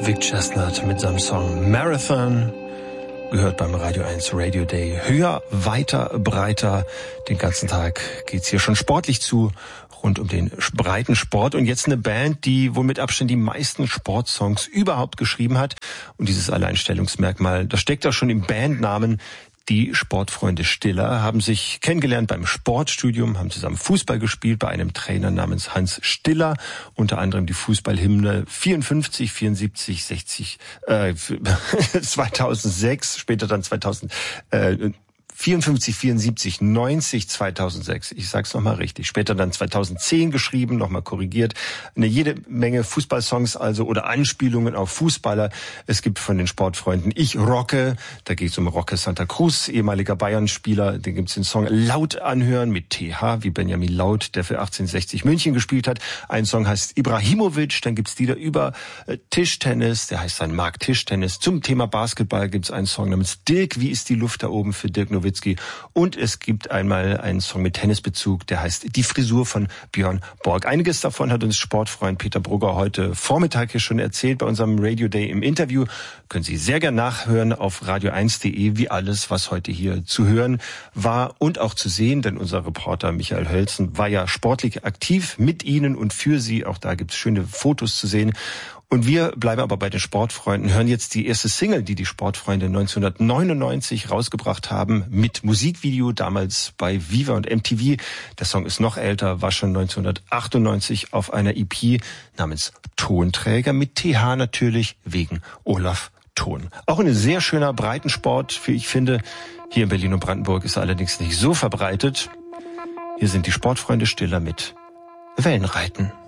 Vic Chestnut mit seinem Song Marathon, gehört beim Radio 1 Radio Day. Höher, weiter, breiter. Den ganzen Tag geht's hier schon sportlich zu, rund um den breiten Sport. Und jetzt eine Band, die wohl mit Abstand die meisten Sportsongs überhaupt geschrieben hat. Und dieses Alleinstellungsmerkmal, das steckt auch schon im Bandnamen. Die Sportfreunde Stiller haben sich kennengelernt beim Sportstudium, haben zusammen Fußball gespielt bei einem Trainer namens Hans Stiller, unter anderem die Fußballhymne 54, 74, 60, 2006, später dann 54, 74, 90, 2006. Ich sag's nochmal richtig. Später dann 2010 geschrieben, nochmal korrigiert. Jede Menge Fußballsongs also oder Anspielungen auf Fußballer. Es gibt von den Sportfreunden Ich Rocke, da geht's um Roque Santa Cruz, ehemaliger Bayern-Spieler. Da gibt's den Song Laut anhören mit TH, wie Benjamin Laut, der für 1860 München gespielt hat. Ein Song heißt Ibrahimovic. Dann gibt's Lieder über Tischtennis, der heißt dann Mark Tischtennis. Zum Thema Basketball gibt's einen Song namens Dirk, wie ist die Luft da oben für Dirk Nowitzki. Und es gibt einmal einen Song mit Tennisbezug, der heißt Die Frisur von Björn Borg. Einiges davon hat uns Sportfreund Peter Brugger heute Vormittag hier schon erzählt bei unserem Radio Day im Interview. Können Sie sehr gern nachhören auf radio1.de, wie alles, was heute hier zu hören war und auch zu sehen, denn unser Reporter Michael Hölzen war ja sportlich aktiv mit Ihnen und für Sie. Auch da gibt's schöne Fotos zu sehen. Und wir bleiben aber bei den Sportfreunden, hören jetzt die erste Single, die die Sportfreunde 1999 rausgebracht haben, mit Musikvideo, damals bei Viva und MTV. Der Song ist noch älter, war schon 1998 auf einer EP namens Tonträger, mit TH natürlich, wegen Olaf Thon. Auch ein sehr schöner Breitensport, wie ich finde. Hier in Berlin und Brandenburg ist er allerdings nicht so verbreitet. Hier sind die Sportfreunde Stiller mit Wellenreiten.